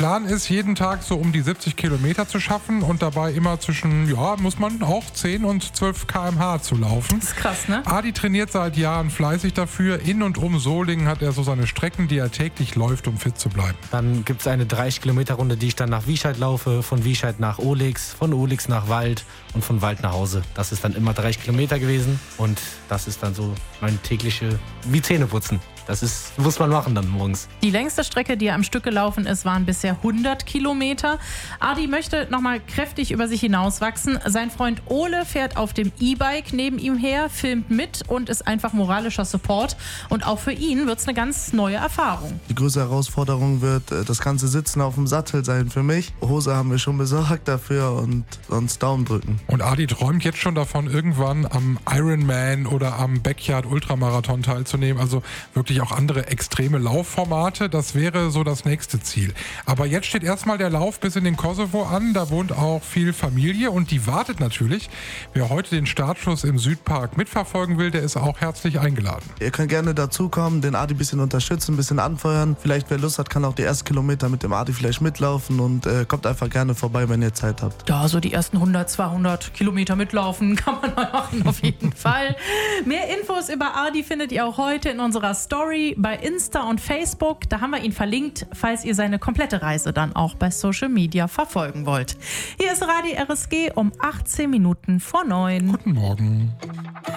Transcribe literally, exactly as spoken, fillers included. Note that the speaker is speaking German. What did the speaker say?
Plan ist, jeden Tag so um die siebzig Kilometer zu schaffen und dabei immer zwischen, ja, muss man auch zehn und zwölf Kilometer pro Stunde zu laufen. Das ist krass, ne? Adi trainiert seit Jahren fleißig dafür. In und um Solingen hat er so seine Strecken, die er täglich läuft, um fit zu bleiben. Dann gibt es eine dreißig Kilometer Runde, die ich dann nach Wiescheid laufe, von Wiescheid nach Olix, von Olix nach Wald und von Wald nach Hause. Das ist dann immer dreißig Kilometer gewesen und das ist dann so mein tägliche, wie Zähneputzen. Das ist, muss man machen dann morgens. Die längste Strecke, die er am Stück gelaufen ist, waren bisher hundert Kilometer. Adi möchte nochmal kräftig über sich hinauswachsen. Sein Freund Ole fährt auf dem E-Bike neben ihm her, filmt mit und ist einfach moralischer Support. Und auch für ihn wird es eine ganz neue Erfahrung. Die größte Herausforderung wird äh, das ganze Sitzen auf dem Sattel sein für mich. Hose haben wir schon besorgt dafür und sonst Daumen drücken. Und Adi träumt jetzt schon davon, irgendwann am Ironman oder am Backyard Ultramarathon teilzunehmen. Also wirklich auch andere extreme Laufformate. Das wäre so das nächste Ziel. Aber jetzt steht erstmal der Lauf bis in den Kosovo an. Da wohnt auch viel Familie und die wartet natürlich. Wer heute den Startschuss im Südpark mitverfolgen will, der ist auch herzlich eingeladen. Ihr könnt gerne dazukommen, den Adi ein bisschen unterstützen, ein bisschen anfeuern. Vielleicht, wer Lust hat, kann auch die ersten Kilometer mit dem Adi vielleicht mitlaufen und äh, kommt einfach gerne vorbei, wenn ihr Zeit habt. Ja, so die ersten hundert, zweihundert Kilometer mitlaufen kann man mal machen, auf jeden Fall. Mehr Infos über Adi findet ihr auch heute in unserer Story bei Insta und Facebook. Da haben wir ihn verlinkt, falls ihr seine komplette Reise dann auch bei Social Media verfolgen wollt. Hier ist Radio R S G um achtzehn Minuten vor neun. Guten Morgen.